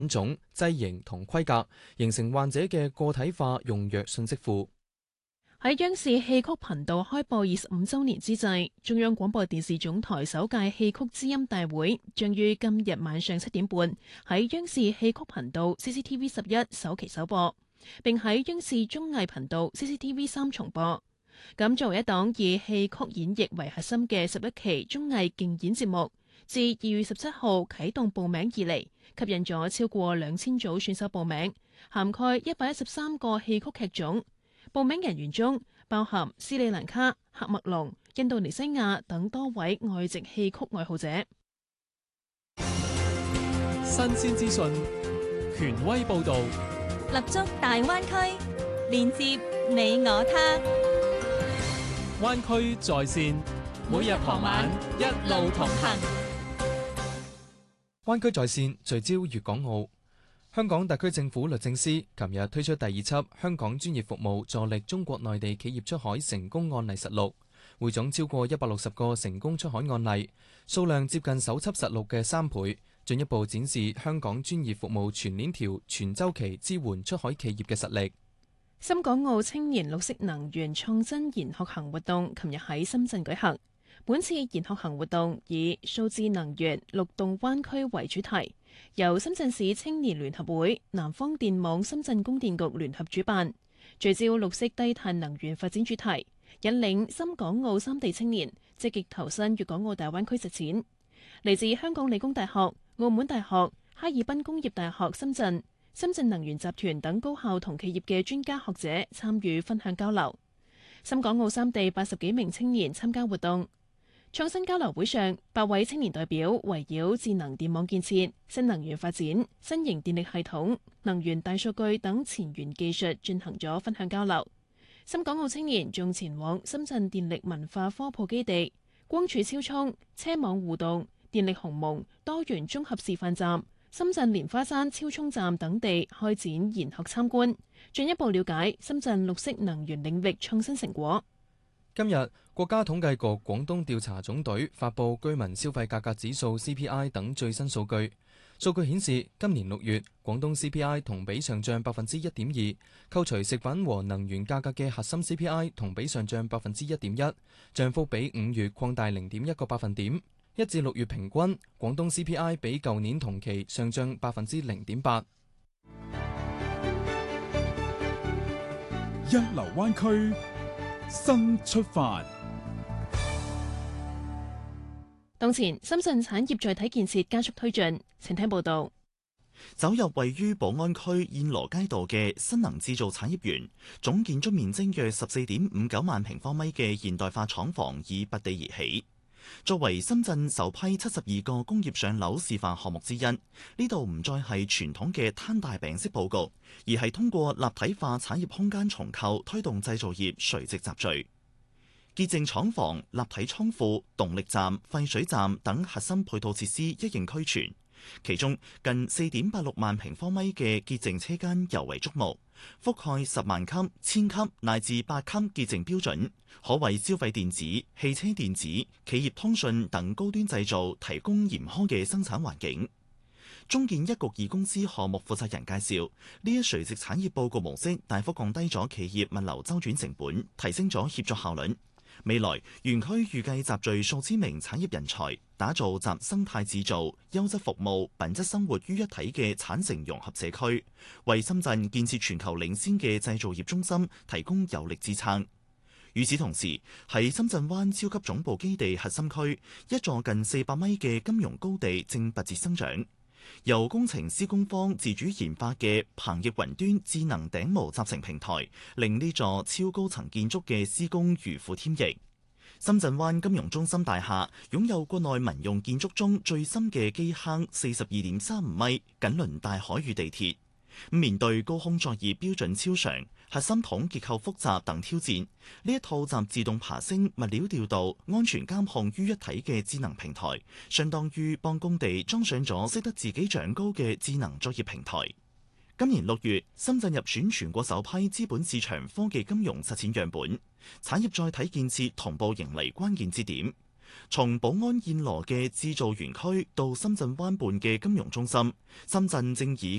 種、劑型同規格，形成患者嘅個體化用藥信息庫。 喺央視戲曲頻道開播25週年之際，中央廣播電視總台首屆戲曲知音大會將於今日晚上7點半喺央視戲曲頻道 CCTV11首期首播，並喺央視綜藝頻道 CCTV3重播。咁作為一檔以戲曲演繹為核心嘅11期綜藝競演節目，自2月17號啟動報名以嚟，吸引咗超過2000組選手報名，涵蓋113個戲曲劇種。報名人員中包含斯里蘭卡、喀麥隆、印度尼西亞等多位外籍戲曲愛好者。 新鮮資訊，權威報導， 立足大灣區，連接你我他。 灣區在線，每日傍晚一路同行。 灣區在線聚焦粵港澳。香港特區政府律政司琴日推出第2輯香港專業服務助力中國內地企業出海成功案例實錄，匯總超過160個成功出海案例，數量接近首輯實錄嘅3倍，進一步展示香港專業服務全鏈條、全週期支援出海企業嘅實力。 深港澳青年綠色能源創新研學行活動琴日喺深圳舉行。本次研學行活動以數字能源綠動灣區為主題，由深圳市青年聯合會、南方電網深圳供電局聯合主辦，聚焦綠色低碳能源發展主題，引領深港澳3地青年積極投身粵港澳大灣區實踐。嚟自香港理工大學、澳門大學、哈爾濱工業大學深圳、深圳能源集團等高校同企業嘅專家學者參與分享交流。深港澳3地80幾名青年參加活動。創新交流會上，8位青年代表圍繞智能電網建設、新能源發展、新型電力系統、能源大數據等前沿技術進行咗分享交流。深港澳青年仲前往深圳電力文化科普基地、光柱超充、車網互動、電力鴻蒙多元綜合示範站、深圳蓮花山超充站等地開展研學參觀，進一步了解深圳綠色能源領域創新成果。 今日，國家統計局廣東調查總隊發布居民消費價格指數 CPI 等最新數據。數據顯示，今年6月，廣東 CPI 同比上漲1.2%，扣除食品和能源價格嘅核心 CPI 同比上漲1.1%，漲幅比5月擴大0.1個百分點。1至6月平均，廣東 CPI 比舊年同期上漲0.8%。 一流灣區。新出發。 當前深圳產業載體建設加速推進，請聽報道。 走入位於寶安區燕羅街道嘅新能製造產業園，總建築面積約14.59萬平方米嘅現代化廠房已拔地而起。作為深圳首批72個工業上樓示範項目之一，呢度唔再係傳統嘅攤大餅式佈局，而係通過立體化產業空間重構推動製造業垂直集聚。潔淨廠房、立體倉庫、動力站、廢水站等核心配套設施一應俱全，其中近4.86萬平方米嘅潔淨車間尤為矚目，覆蓋10萬級、1000級乃至8級潔淨標準，可為消費電子、汽車電子、企業通訊等高端製造提供嚴苛嘅生產環境。中建一局2公司項目負責人介紹，呢一垂直產業佈局模式大幅降低咗企業物流周轉成本，提升咗協作效率。未來園區預計集聚數千名產業人才，打造集生態製造、優質服務、品質生活於一體嘅產城融合社區，為深圳建設全球領先嘅製造業中心提供有力支撐。與此同時，喺深圳灣超級總部基地核心區，一座近400米嘅金融高地正拔節生長。由工程施工方自主研發嘅鵬翼雲端智能頂模集成平台，令呢座超高層建築嘅施工如虎添翼。深圳灣金融中心大廈擁有國內民用建築中最深嘅基坑42.35米，緊鄰大海與地鐵。面對高空作業標準超常、核心筒結構複雜等挑戰，呢一套集自動爬升、物料調度、安全監控於一體嘅智能平台，相當於幫工地裝上咗識得自己長高嘅智能作業平台。今年6月，深圳入選全國首批資本市場科技金融實踐樣本，產業載體建設同步迎嚟關鍵節點。 從寶安燕羅嘅製造園區到深圳灣畔嘅金融中心，深圳正以